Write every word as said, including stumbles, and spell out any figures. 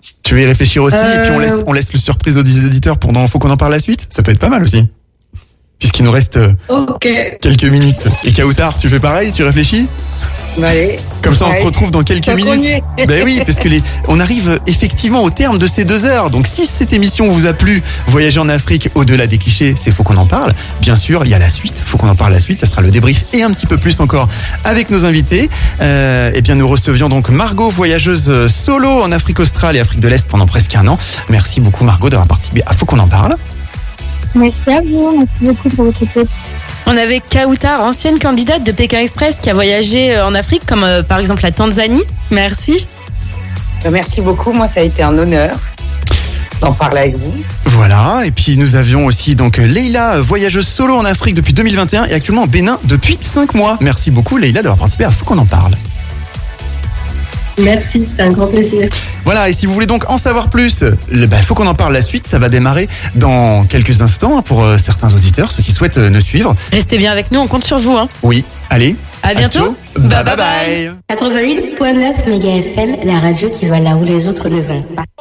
Tu veux y réfléchir aussi euh... et puis on laisse, on laisse le surprise aux auditeurs pendant Faut qu'on en parle la suite. Ça peut être pas mal aussi. Puisqu'il nous reste okay. quelques minutes. Et Kautar, tu fais pareil, tu réfléchis ? Bah allez. Comme ça, on allez. se retrouve dans quelques Ça minutes. Ben oui, parce que les, on arrive effectivement au terme de ces deux heures. Donc, si cette émission vous a plu, voyager en Afrique au-delà des clichés, c'est Faut qu'on en parle. Bien sûr, il y a la suite. Faut qu'on en parle la suite. Ça sera le débrief et un petit peu plus encore avec nos invités. Euh, eh bien, nous recevions donc Margot, voyageuse solo en Afrique australe et Afrique de l'Est pendant presque un an. Merci beaucoup, Margot, d'avoir participé à Faut qu'on en parle. Merci à vous. Merci beaucoup pour votre écoute. On avait Kautar, ancienne candidate de Pékin Express qui a voyagé en Afrique, comme euh, par exemple la Tanzanie. Merci. Merci beaucoup. Moi, ça a été un honneur d'en parler avec vous. Voilà. Et puis, nous avions aussi donc Leïla, voyageuse solo en Afrique depuis deux mille vingt et un et actuellement au Bénin depuis cinq mois. Merci beaucoup, Leïla, d'avoir participé à Faut qu'on en parle. Merci, c'était un grand plaisir. Voilà, et si vous voulez donc en savoir plus, il bah, faut qu'on en parle la suite. Ça va démarrer dans quelques instants pour euh, certains auditeurs, ceux qui souhaitent euh, nous suivre. Restez bien avec nous, on compte sur vous. Hein. Oui, allez. À bientôt. Bye bye bye. quatre-vingt-huit virgule neuf méga F M, la radio qui va là où les autres ne vont pas.